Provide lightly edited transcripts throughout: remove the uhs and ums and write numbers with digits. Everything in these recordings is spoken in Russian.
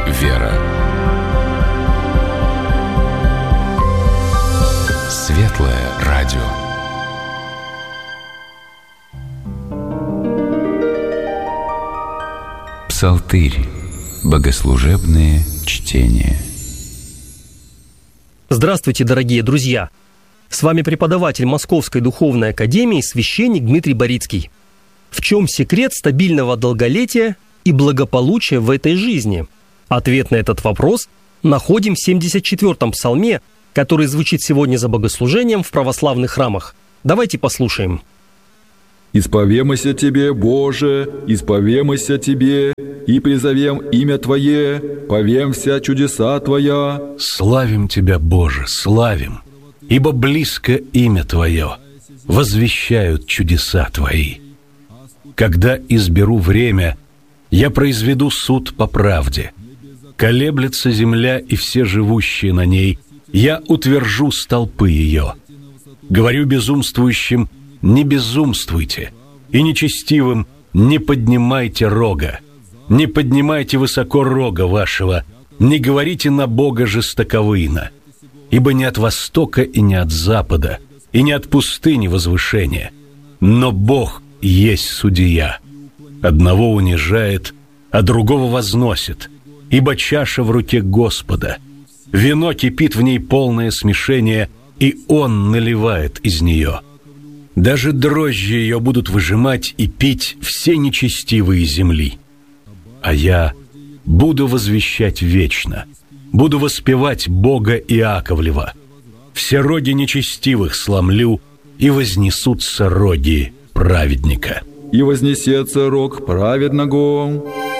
вера. Светлое радио. Псалтырь. Богослужебные чтения. Здравствуйте, дорогие друзья! С вами преподаватель Московской духовной академии, священник Дмитрий Борицкий. В чем секрет стабильного долголетия и благополучия в этой жизни? Ответ на этот вопрос находим в 74-м псалме, который звучит сегодня за богослужением в православных храмах. Давайте послушаем. «Исповемося Тебе, Боже, исповемося Тебе, и призовем имя Твое, повемся чудеса Твоя». Славим Тебя, Боже, славим, ибо близко имя Твое, возвещают чудеса Твои. Когда изберу время, я произведу суд по правде. Колеблется земля и все живущие на ней, я утвержу столпы ее. Говорю безумствующим: не безумствуйте, и нечестивым: не поднимайте рога, не поднимайте высоко рога вашего, не говорите на Бога жестоковыйно, ибо не от востока и не от запада, и не от пустыни возвышения, но Бог есть судья. Одного унижает, а другого возносит, ибо чаша в руке Господа, вино кипит в ней полное смешение, и Он наливает из нее. Даже дрожжи ее будут выжимать и пить все нечестивые земли. А я буду возвещать вечно, буду воспевать Бога Иаковлева. Все роги нечестивых сломлю, и вознесутся роги праведника. И вознесется рог праведного.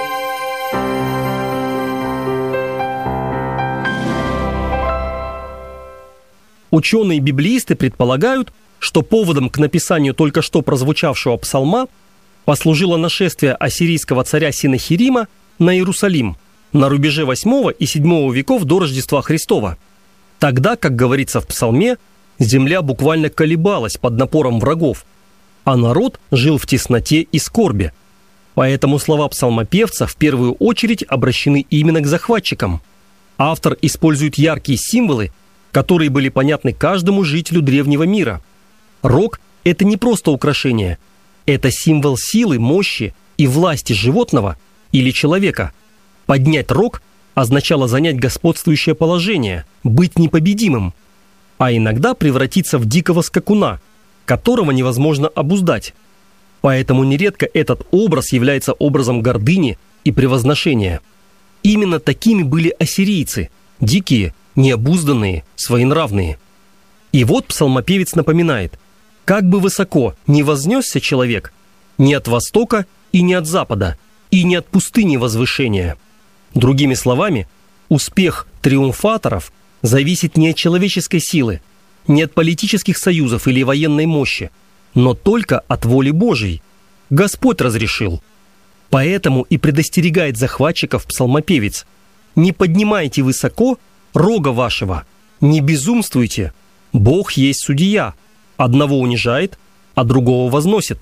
Ученые-библеисты предполагают, что поводом к написанию только что прозвучавшего псалма послужило нашествие ассирийского царя Синахирима на Иерусалим на рубеже 8 и 7 веков до Рождества Христова. Тогда, как говорится в псалме, земля буквально колебалась под напором врагов, а народ жил в тесноте и скорби. Поэтому слова псалмопевца в первую очередь обращены именно к захватчикам. Автор использует яркие символы, которые были понятны каждому жителю древнего мира. Рог – это не просто украшение, это символ силы, мощи и власти животного или человека. Поднять рог означало занять господствующее положение, быть непобедимым, а иногда превратиться в дикого скакуна, которого невозможно обуздать. Поэтому нередко этот образ является образом гордыни и превозношения. Именно такими были ассирийцы – дикие, необузданные, своенравные. И вот псалмопевец напоминает: как бы высоко ни вознесся человек, ни от востока и ни от запада, и ни от пустыни возвышения. Другими словами, успех триумфаторов зависит не от человеческой силы, не от политических союзов или военной мощи, но только от воли Божьей. Господь разрешил. Поэтому и предостерегает захватчиков псалмопевец: не поднимайте высоко рога вашего, не безумствуйте, Бог есть судья, одного унижает, а другого возносит.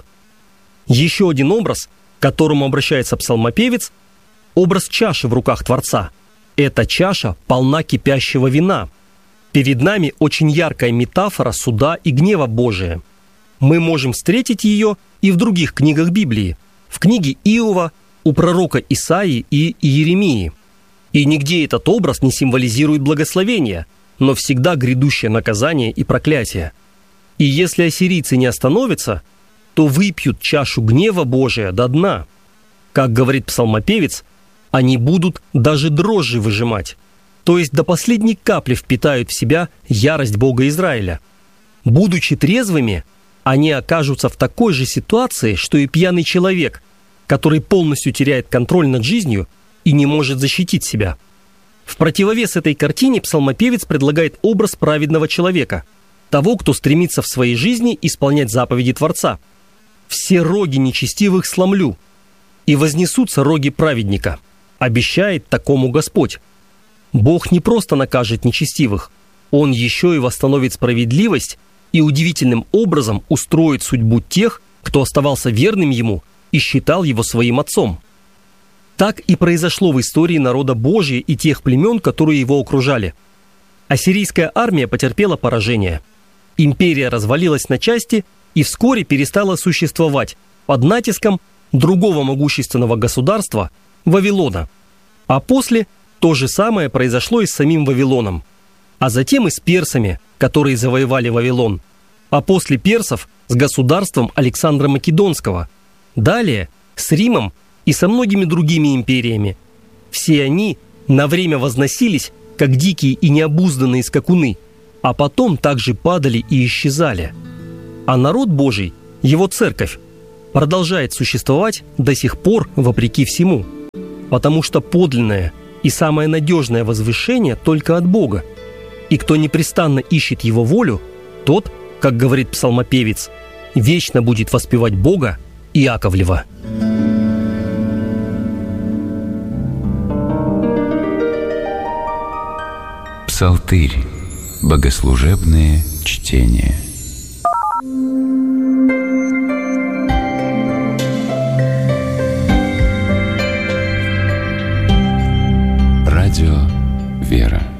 Еще один образ, к которому обращается псалмопевец, образ чаши в руках Творца. Эта чаша полна кипящего вина. Перед нами очень яркая метафора суда и гнева Божия. Мы можем встретить ее и в других книгах Библии, в книге Иова, у пророка Исаии и Иеремии. И нигде этот образ не символизирует благословение, но всегда грядущее наказание и проклятие. И если ассирийцы не остановятся, то выпьют чашу гнева Божия до дна. Как говорит псалмопевец, они будут даже дрожжи выжимать, то есть до последней капли впитают в себя ярость Бога Израиля. Будучи трезвыми, они окажутся в такой же ситуации, что и пьяный человек, который полностью теряет контроль над жизнью и не может защитить себя. В противовес этой картине псалмопевец предлагает образ праведного человека, того, кто стремится в своей жизни исполнять заповеди Творца. «Все роги нечестивых сломлю, и вознесутся роги праведника», обещает такому Господь. Бог не просто накажет нечестивых, Он еще и восстановит справедливость и удивительным образом устроит судьбу тех, кто оставался верным Ему и считал Его своим отцом. Так и произошло в истории народа Божия и тех племен, которые его окружали. Ассирийская армия потерпела поражение. Империя развалилась на части и вскоре перестала существовать под натиском другого могущественного государства – Вавилона. А после то же самое произошло и с самим Вавилоном. А затем и с персами, которые завоевали Вавилон. А после персов с государством Александра Македонского. Далее с Римом и со многими другими империями. Все они на время возносились, как дикие и необузданные скакуны, а потом также падали и исчезали. А народ Божий, его церковь, продолжает существовать до сих пор вопреки всему, потому что подлинное и самое надежное возвышение только от Бога. И кто непрестанно ищет Его волю, тот, как говорит псалмопевец, вечно будет воспевать Бога Иаковлева. Псалтырь. Богослужебные чтения. Радио «Вера».